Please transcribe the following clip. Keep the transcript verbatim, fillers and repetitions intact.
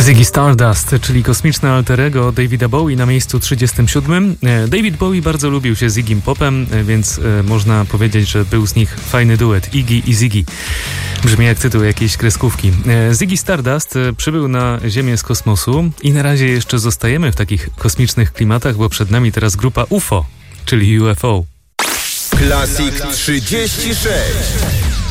Ziggy Stardust, czyli kosmiczne alter ego Davida Bowie na miejscu trzydziestym siódmym. David Bowie bardzo lubił się z Iggym Popem, więc można powiedzieć, że był z nich fajny duet. Iggy i Ziggy. Brzmi jak tytuł jakiejś kreskówki. Ziggy Stardust przybył na Ziemię z kosmosu i na razie jeszcze zostajemy w takich kosmicznych klimatach, bo przed nami teraz grupa U F O, czyli U F O. Classic trzydzieści sześć.